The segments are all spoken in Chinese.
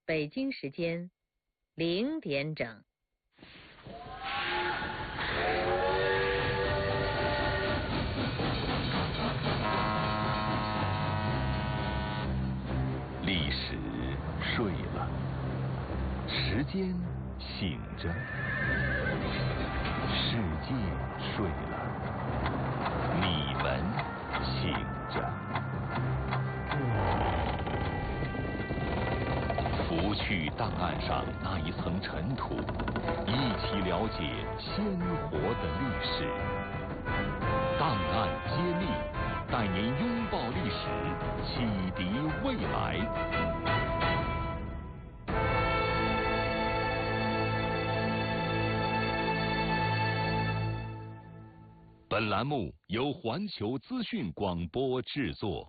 北京时间0点整。 历史睡了，时间醒着，世界睡了，你们醒着。拂去档案上那一层尘土，一起了解鲜活的历史。档案揭秘，带您拥抱历史，启迪未来。本栏目由环球资讯广播制作。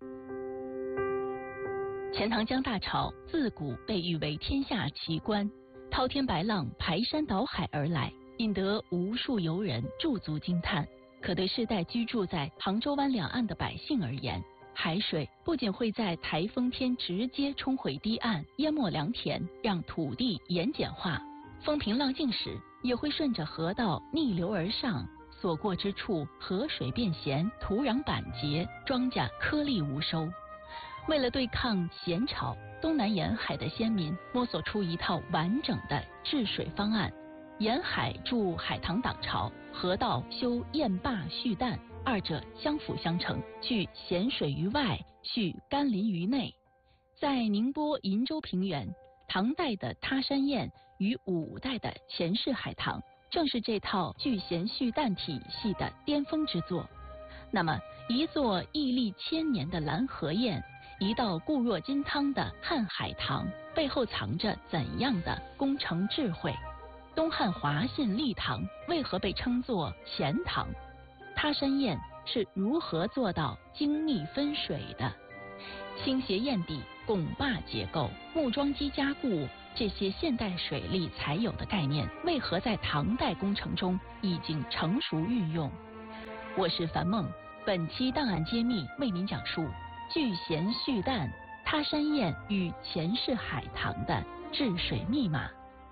钱塘江大潮自古被誉为天下奇观，滔天白浪排山倒海而来，引得无数游人驻足惊叹。可对世代居住在杭州湾两岸的百姓而言，海水不仅会在台风天直接冲毁堤岸，淹没良田，让土地盐碱化；风平浪静时，也会顺着河道逆流而上，所过之处河水变咸，土壤板结，庄稼颗粒无收。为了对抗咸潮，东南沿海的先民摸索出一套完整的治水方案：沿海筑海塘挡潮，河道修堰坝蓄淡，二者相辅相成，聚咸水于外，蓄甘霖于内。在宁波鄞州平原，唐代的他山堰与五代的钱氏海棠，正是这套聚咸蓄淡体系的巅峰之作。那么，一座屹立千年的蓝河堰，一道固若金汤的汉海棠，背后藏着怎样的工程智慧？东汉华信立堂为何被称作钱塘？他山堰是如何做到精密分水的？倾斜堰底、拱坝结构、木桩基加固，这些现代水利才有的概念，为何在唐代工程中已经成熟运用？我是樊梦，本期档案揭秘为您讲述聚咸蓄淡他山堰与钱氏海棠的治水密码。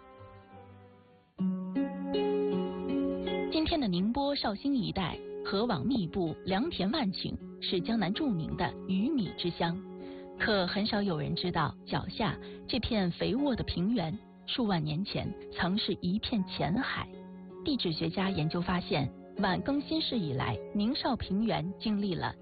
今天的宁波绍兴一带河网密布，良田万顷，是江南著名的鱼米之乡。可很少有人知道，脚下这片肥沃的平原，数万年前曾是一片浅海。地质学家研究发现，晚更新世以来，宁绍平原经历了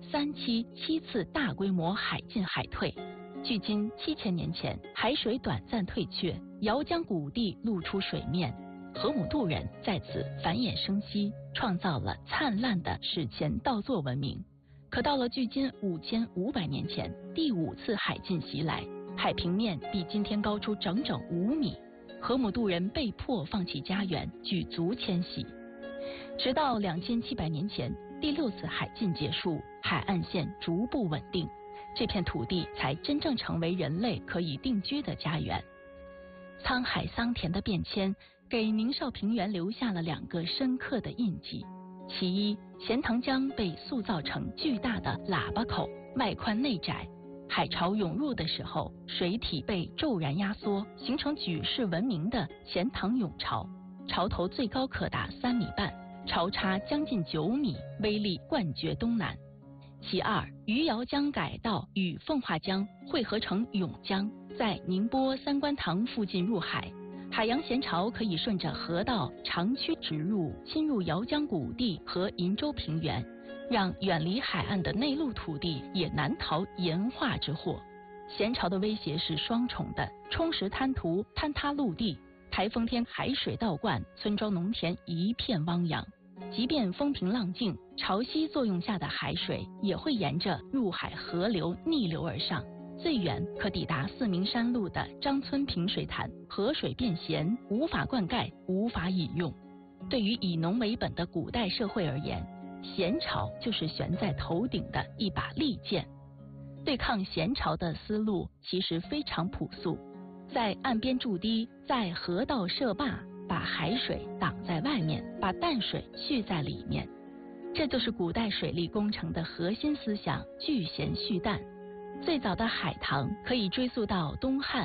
7次大规模海进海退。距今7000年前，海水短暂退却，姚江谷地露出水面，河姆渡人在此繁衍生息，创造了灿烂的史前稻作文明。可到了距今5500年前，第5次海进袭来，海平面比今天高出整整5米，河姆渡人被迫放弃家园，举族迁徙。直到2700年前，第6次海进结束，海岸线逐步稳定，这片土地才真正成为人类可以定居的家园。沧海桑田的变迁给宁绍平原留下了2个深刻的印记。其一，钱塘江被塑造成巨大的喇叭口，外宽内窄，海潮涌入的时候，水体被骤然压缩，形成举世闻名的钱塘涌潮，潮头最高可达3米半，潮差将近9米，威力冠绝东南。其二，余姚江改道与奉化江汇合成涌江，在宁波三官塘附近入海，海洋咸潮可以顺着河道长驱直入，侵入姚江谷地和鄞州平原，让远离海岸的内陆土地也难逃盐化之祸。咸潮的威胁是双重的，冲蚀滩涂，坍塌陆地，台风天海水倒灌，村庄农田一片汪洋。即便风平浪静，潮汐作用下的海水也会沿着入海河流逆流而上，最远可抵达四明山路的张村平水潭，河水变咸，无法灌溉，无法饮用。对于以农为本的古代社会而言，咸潮就是悬在头顶的一把利剑。对抗咸潮的思路其实非常朴素，在岸边筑堤，在河道设坝，把海水挡在外面，把淡水蓄在里面。这就是古代水利工程的核心思想，聚咸蓄淡。最早的海棠可以追溯到东汉，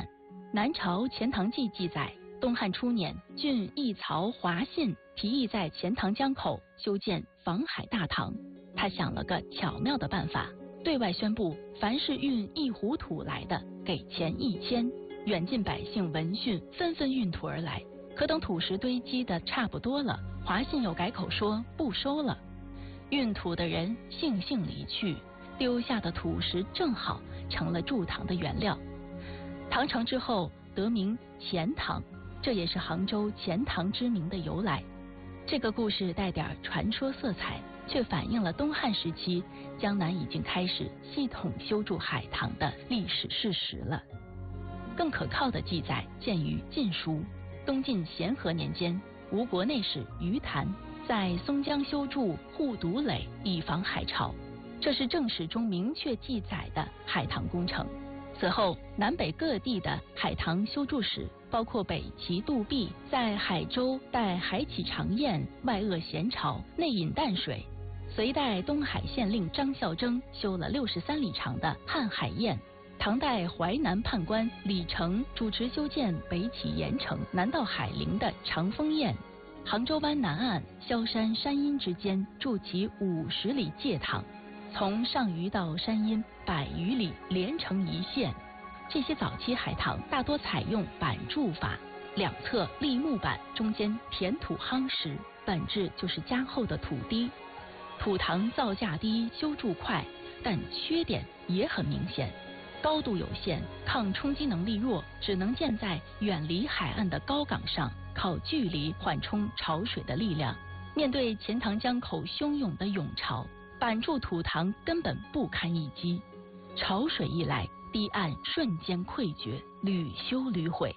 南朝《钱塘记》记载，东汉初年，郡邑曹华信提议在钱塘江口修建防海大塘。他想了个巧妙的办法，对外宣布，凡是运1斛土来的，给钱1000。远近百姓闻讯，纷纷运土而来。可等土石堆积的差不多了，华信又改口说不收了。运土的人悻悻离去，丢下的土石正好成了筑塘的原料。塘成之后得名钱塘，这也是杭州钱塘之名的由来。这个故事带点传说色彩，却反映了东汉时期江南已经开始系统修筑海塘的历史事实了。更可靠的记载见于《晋书》。东晋咸和年间，吴国内史于谭在松江修筑护渎垒，以防海潮，这是正史中明确记载的海塘工程。此后，南北各地的海塘修筑史，包括北齐杜弼在海州带海起长堰，外扼咸潮，内引淡水；隋代东海县令张孝征修了63里长的瀚海堰。唐代淮南判官李成主持修建北起盐城南到海陵的长风堰，杭州湾南岸萧山山阴之间筑起50里界塘，从上虞到山阴100余里连成一线。这些早期海塘大多采用板筑法，两侧立木板，中间填土夯实，本质就是加厚的土堤。土塘造价低，修筑快，但缺点也很明显。高度有限，抗冲击能力弱，只能建在远离海岸的高岗上，靠距离缓冲潮水的力量。面对钱塘江口汹涌的涌潮，板筑土塘根本不堪一击。潮水一来，堤岸瞬间溃决，屡修屡毁。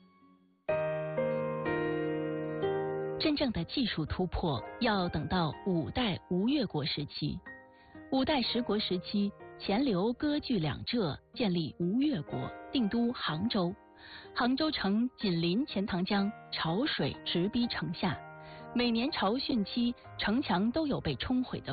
真正的技术突破要等到5代吴越国时期。5代十国时期，钱刘割据两浙，建立吴越国，定都杭州。杭州城紧邻钱塘江，潮水直逼城下。每年潮汛期，城墙都有被冲毁的